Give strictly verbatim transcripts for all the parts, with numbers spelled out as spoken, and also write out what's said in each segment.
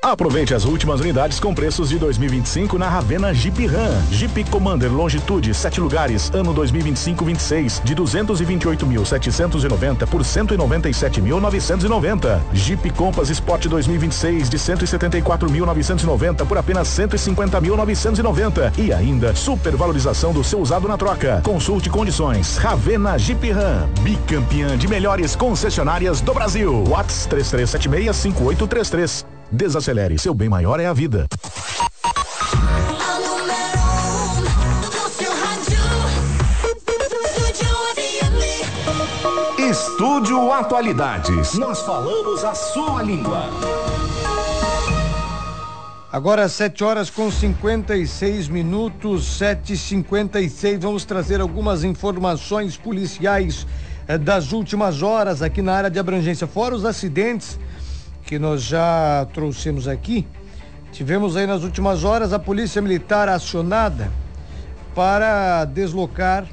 Aproveite as últimas unidades com preços de dois mil e vinte e cinco na Ravena Jeep Ram. Jeep Commander Longitude, sete lugares, ano dois mil e vinte e cinco vinte e seis, de duzentos e vinte e oito mil setecentos e noventa por cento e noventa e sete mil novecentos e noventa. Jeep Compass Sport dois mil e vinte e seis, de cento e setenta e quatro mil novecentos e noventa por apenas cento e cinquenta mil novecentos e noventa. E ainda, supervalorização do seu usado na troca. Consulte condições. Ravena Jeep Ram, bicampeã de melhores concessionárias do Brasil. WhatsApp três três sete seis, cinco oito três três. Desacelere, seu bem maior é a vida. Estúdio Atualidades. Nós falamos a sua língua. Agora sete horas com cinquenta e seis minutos, sete e cinquenta e seis. Vamos trazer algumas informações policiais eh, das últimas horas aqui na área de abrangência. Fora os acidentes que nós já trouxemos aqui, tivemos aí nas últimas horas a Polícia Militar acionada para deslocar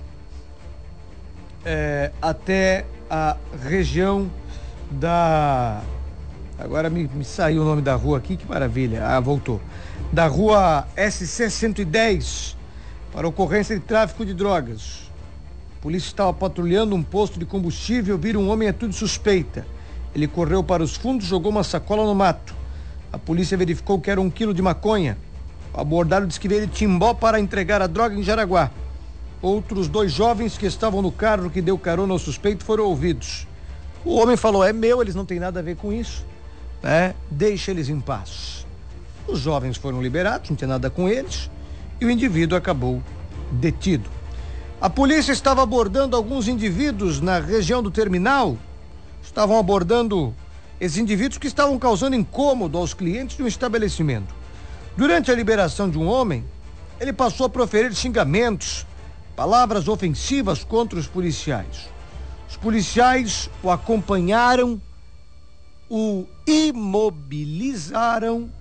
eh, até a região da... Agora me, me saiu o nome da rua aqui, que maravilha. Ah, voltou. Da rua S C cento e dez, para ocorrência de tráfico de drogas. A polícia estava patrulhando um posto de combustível, viram um homem em atitude suspeita. Ele correu para os fundos, jogou uma sacola no mato. A polícia verificou que era um quilo de maconha. O abordado disse que veio de Timbó para entregar a droga em Jaraguá. Outros dois jovens que estavam no carro que deu carona ao suspeito foram ouvidos. O homem falou: é meu, eles não têm nada a ver com isso, né? Deixa eles em paz. Os jovens foram liberados, não tinha nada com eles, e o indivíduo acabou detido. A polícia estava abordando alguns indivíduos na região do terminal. Estavam abordando esses indivíduos que estavam causando incômodo aos clientes de um estabelecimento. Durante a liberação de um homem, ele passou a proferir xingamentos, palavras ofensivas contra os policiais. Os policiais o acompanharam, o imobilizaram.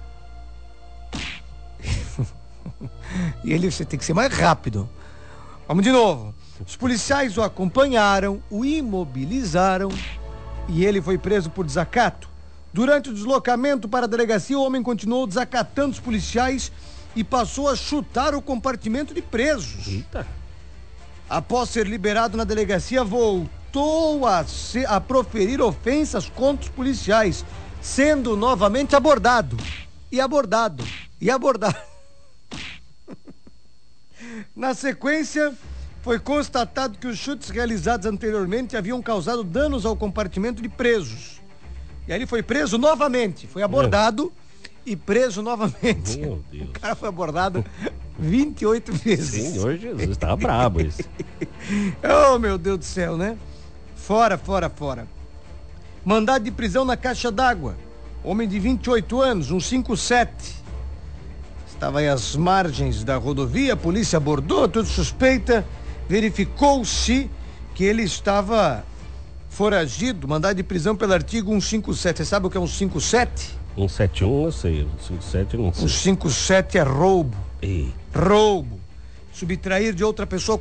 E ele, você tem que ser mais rápido. Vamos de novo. Os policiais o acompanharam, o imobilizaram e ele foi preso por desacato. Durante o deslocamento para a delegacia, o homem continuou desacatando os policiais e passou a chutar o compartimento de presos. Eita. Após ser liberado na delegacia, voltou a, ser, a proferir ofensas contra os policiais, sendo novamente abordado, e abordado, e abordado. Na sequência, foi constatado que os chutes realizados anteriormente haviam causado danos ao compartimento de presos. E aí ele foi preso novamente, foi abordado é. e preso novamente. Meu Deus. O cara foi abordado vinte e oito vezes. Senhor Jesus, tá brabo isso. Oh, meu Deus do céu, né? Fora, fora, fora. Mandado de prisão na caixa d'água. Homem de vinte e oito anos, um cinco sete. Estava aí às margens da rodovia, a polícia abordou, tudo suspeita. Verificou-se que ele estava foragido, mandado de prisão pelo artigo cento e cinquenta e sete. Você sabe o que é um cento e cinquenta e sete? cento e setenta e um eu sei, cento e cinquenta e sete eu não sei. O cento e cinquenta e sete é roubo. Ei. Roubo. Subtrair de outra pessoa